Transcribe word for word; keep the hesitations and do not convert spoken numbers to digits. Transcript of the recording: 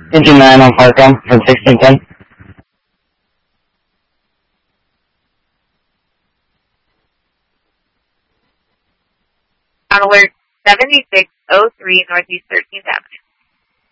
Engine nine on Parkcom from sixteen ten. On alert seventy-six oh three Northeast thirteenth Avenue.